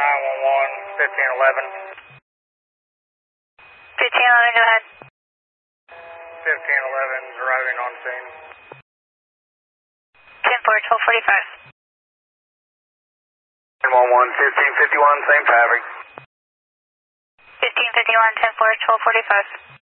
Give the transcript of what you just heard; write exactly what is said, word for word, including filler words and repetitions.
nine one one, fifteen eleven. fifteen eleven, go ahead. fifteen eleven is arriving on scene. ten four, twelve forty-five. nine one one, fifteen fifty-one, same traffic. fifteen fifty-one, ten four, twelve forty-five.